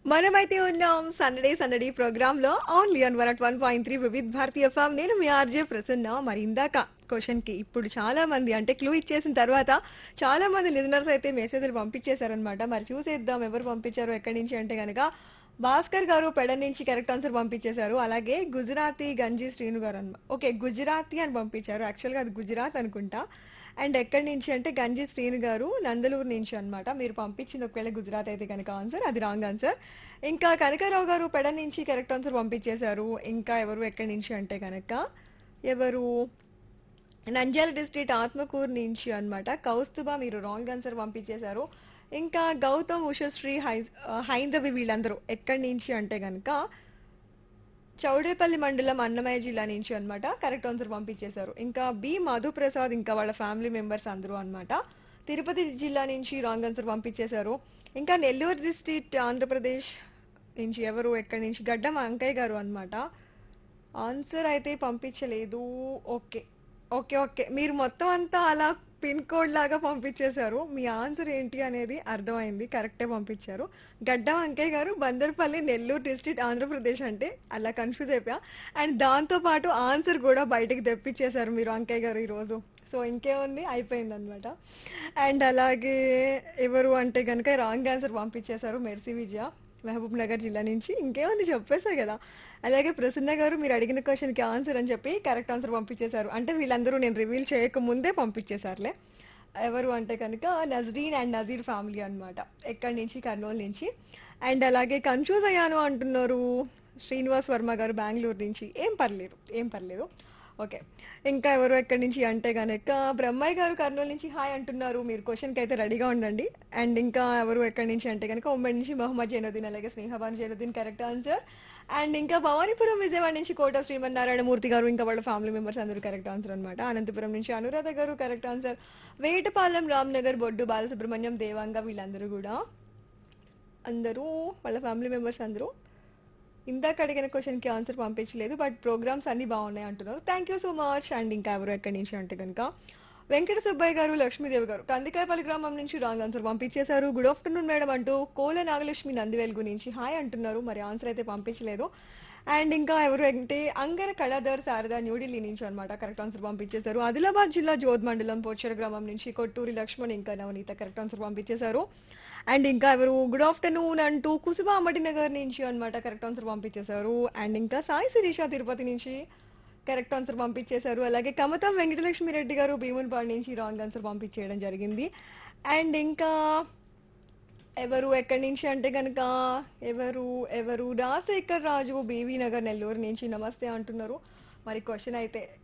మనమైతే ఉన్నాం సందడే సందడి ప్రోగ్రామ్ లో only on 101.3 Vividh Bharati FM. నేను మీ ఆర్జే ప్రసన్న. మరి ఇందాక క్వశ్చన్ కి ఇప్పుడు చాలా మంది అంటే క్లూ ఇచ్చేసిన తర్వాత చాలా మంది లిజనర్స్ అయితే మెసేజ్లు పంపించేశారనమాట. మరి చూసేద్దాం ఎవరు పంపించారు ఎక్కడి నుంచి అంటే గనక భాస్కర్ గారు పెడ నుంచి కరెక్ట్ ఆన్సర్ పంపించేశారు. అలాగే గుజరాతీ గంజి శ్రీను గారు అన్నమాట. ఓకే, గుజరాతీ అని పంపించారు. యాక్చువల్ గా అది గుజరాత్ అనుకుంటా. అండ్ ఎక్కడి నుంచి అంటే గంజి శ్రీను గారు నందలూరు నుంచి అన్నమాట. మీరు పంపించింది ఒకవేళ గుజరాత్ అయితే కనుక ఆన్సర్ అది రాంగ్ ఆన్సర్. ఇంకా కనకారావు గారు పెడ నుంచి కరెక్ట్ ఆన్సర్ పంపించేశారు. ఇంకా ఎవరు ఎక్కడి నుంచి అంటే కనుక ఎవరు నంద్యాల డిస్ట్రిక్ట్ ఆత్మకూరు నుంచి అన్నమాట. కౌస్తుభ మీరు రాంగ్ ఆన్సర్ పంపించేశారు. ఇంకా గౌతమ్ ఉషశ్రీ హైందవి వీళ్ళందరూ ఎక్కడి నుంచి అంటే కనుక చౌడేపల్లి మండలం అన్నమయ్య జిల్లా నుంచి అన్నమాట. కరెక్ట్ ఆన్సర్ పంపించేశారు. ఇంకా బి మధుప్రసాద్ ఇంకా వాళ్ళ ఫ్యామిలీ మెంబర్స్ అందరూ అన్నమాట. తిరుపతి జిల్లా నుంచి రాంగ్ ఆన్సర్ పంపించేశారు. ఇంకా నెల్లూరు డిస్ట్రిక్ట్ ఆంధ్రప్రదేశ్ నుంచి ఎవరు ఎక్కడి నుంచి గడ్డం అంకయ్య గారు అన్నమాట. ఆన్సర్ అయితే పంపించలేదు. ఓకే ఓకే ఓకే, మీరు మొత్తం అంతా అలా పిన్ కోడ్ లాగా పంపించేశారు. మీ ఆన్సర్ ఏంటి అనేది అర్థమైంది, కరెక్టే పంపించారు. గడ్డం అంకయ్య గారు బందర్పల్లి నెల్లూరు డిస్ట్రిక్ట్ ఆంధ్రప్రదేశ్ అంటే అలా కన్ఫ్యూజ్ అయిపోయా. అండ్ దాంతో పాటు ఆన్సర్ కూడా బయటకు తెప్పించేశారు మీరు అంకయ్య గారు ఈరోజు. సో ఇంకేముంది, అయిపోయింది అనమాట. అండ్ అలాగే ఎవరు అంటే కనుక రాంగ్ ఆన్సర్ పంపించేశారు మెర్సీ విజయ మహబూబ్ నగర్ జిల్లా నుంచి. ఇంకేముంది చెప్పేసా కదా. అలాగే ప్రసన్న గారు మీరు అడిగిన క్వశ్చన్ కి ఆన్సర్ అని చెప్పి కరెక్ట్ ఆన్సర్ పంపించేశారు. అంటే వీళ్ళందరూ నేను రివీల్ చేయక ముందే పంపించేశారులే. ఎవరు అంటే కనుక నజ్రీన్ అండ్ నజీర్ ఫ్యామిలీ అన్నమాట. ఎక్కడి నుంచి, కర్నూలు నుంచి. అండ్ అలాగే కన్ఫ్యూజ్ అయ్యాను అంటున్నారు శ్రీనివాస్ వర్మ గారు బెంగళూరు నుంచి. ఏం పర్లేదు ఏం పర్లేదు. ఓకే, ఇంకా ఎవరు ఎక్కడి నుంచి అంటే కనుక బ్రహ్మయ్య గారు కర్నూలు నుంచి హాయ్ అంటున్నారు. మీరు క్వశ్చన్కి అయితే రెడీగా ఉండండి. అండ్ ఇంకా ఎవరు ఎక్కడి నుంచి అంటే కనుక ఉమ్మడి నుంచి మొహమ్మద్ జైనుద్దీన్ అలాగే స్నేహబాన్ జైనుద్దీన్ కరెక్ట్ ఆన్సర్. అండ్ ఇంకా భవానీపురం విజయవాడ నుంచి కోట శ్రీమన్నారాయణ మూర్తి గారు ఇంకా వాళ్ళ ఫ్యామిలీ మెంబర్స్ అందరూ కరెక్ట్ ఆన్సర్ అనమాట. అనంతపురం నుంచి అనురాధ గారు కరెక్ట్ ఆన్సర్. వేటపాలెం రామ్నగర్ బొడ్డు బాలసుబ్రహ్మణ్యం దేవాంగ వీళ్ళందరూ కూడా అందరూ వాళ్ళ ఫ్యామిలీ మెంబర్స్ అందరూ ఇందాక అడిగిన క్వశ్చన్ కి ఆన్సర్ పంపించలేదు. బట్ ప్రోగ్రామ్స్ అన్ని బాగున్నాయి అంటున్నారు. Thank you so much. And ఇంకా ఎవరు ఎక్కడి నుంచి అంటే కనుక వెంకట సుబ్బయ్య గారు లక్ష్మీదేవి గారు కందికాయపల్లి గ్రామం నుంచి రాంగ్ ఆన్సర్ పంపించేశారు. గుడ్ ఆఫ్టర్నూన్ మేడం అంటూ కోల నాగలక్ష్మి నందివెలుగు నుంచి హాయ్ అంటున్నారు. మరి ఆన్సర్ అయితే పంపించలేదు. అండ్ ఇంకా ఎవరు అంటే అంగర కళాధర్ శారద న్యూఢిల్లీ నుంచి అన్నమాట. కరెక్ట్ ఆన్సర్ పంపించేశారు. ఆదిలాబాద్ జిల్లా జోద్ మండలం పోచర గ్రామం నుంచి కొట్టూరి లక్ష్మణ్ ఇంకా నవనీత కరెక్ట్ ఆన్సర్ పంపించేశారు. అండ్ ఇంకా ఎవరు గుడ్ ఆఫ్టర్నూన్ అంటూ కుసుమ అమ్మటి నగర్ నుంచి అన్నమాట. కరెక్ట్ ఆన్సర్ పంపించేశారు. అండ్ ఇంకా సాయి శిరీష తిరుపతి నుంచి కరెక్ట్ ఆన్సర్ పంపించేశారు. అలాగే కమతం వెంకటలక్ష్మి రెడ్డి గారు భీమునిపాడు నుంచి రాంగ్ ఆన్సర్ పంపించేయడం జరిగింది. అండ్ ఇంకా ఎవరు ఎక్కడి నుంచి అంటే కనుక ఎవరు ఎవరు రాజశేఖర్ రాజు బీవీ నగర్ నెల్లూరు నుంచి నమస్తే అంటున్నారు. మరి క్వశ్చన్ అయితే